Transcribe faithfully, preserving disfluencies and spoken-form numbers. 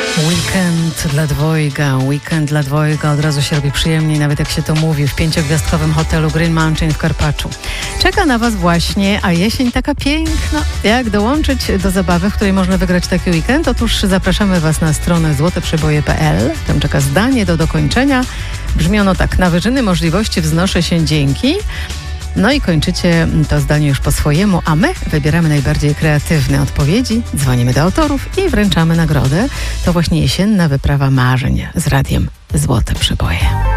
Weekend dla dwojga, weekend dla dwojga, od razu się robi przyjemniej, nawet jak się to mówi, w pięciogwiazdkowym hotelu Green Mountain w Karpaczu. Czeka na Was właśnie, a jesień taka piękna. Jak dołączyć do zabawy, w której można wygrać taki weekend? Otóż zapraszamy Was na stronę złote przeboje kropka pe el. Tam czeka zdanie do dokończenia. Brzmi ono tak: na wyżyny możliwości wznoszę się dzięki. No i kończycie to zdanie już po swojemu, a my wybieramy najbardziej kreatywne odpowiedzi, dzwonimy do autorów i wręczamy nagrodę. To właśnie jesienna wyprawa marzeń z radiem Złote Przeboje.